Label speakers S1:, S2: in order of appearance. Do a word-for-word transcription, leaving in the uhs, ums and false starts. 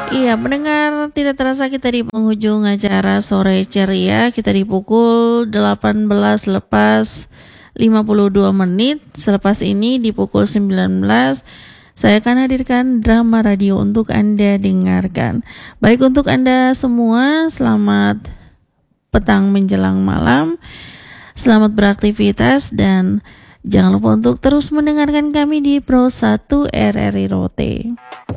S1: Iya, pendengar, tidak terasa kita di penghujung acara Sore Ceria. Kita di pukul delapan belas lepas lima puluh dua menit. Selepas ini di pukul sembilan belas saya akan hadirkan drama radio untuk Anda dengarkan. Baik, untuk Anda semua, selamat petang menjelang malam. Selamat beraktivitas dan jangan lupa untuk terus mendengarkan kami di Pro satu R R I Rote.